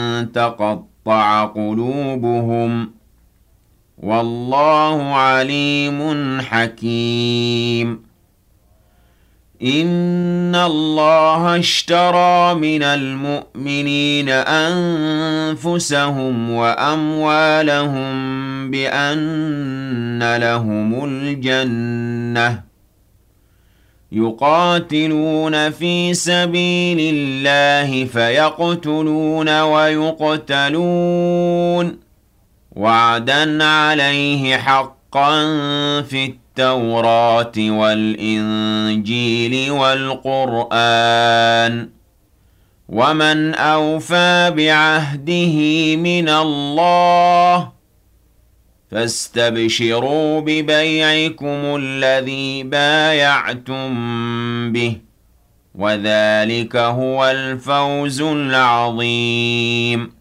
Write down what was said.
تقطع قلوبهم والله عليم حكيم إن الله اشترى من المؤمنين أنفسهم وأموالهم بأن لهم الجنة يقاتلون في سبيل الله فيقتلون ويقتلون وعدا عليه حقا في التوراة والإنجيل والقرآن ومن أوفى بعهده من الله فاستبشروا ببيعكم الذي بايعتم به وذلك هو الفوز العظيم